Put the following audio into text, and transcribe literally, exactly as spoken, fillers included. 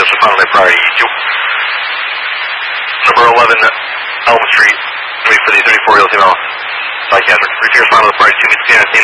Just final day priority two. Number eleven, Elm Street, three for the thirty-four Hills email. Psychiatric, repairs final priority two, meets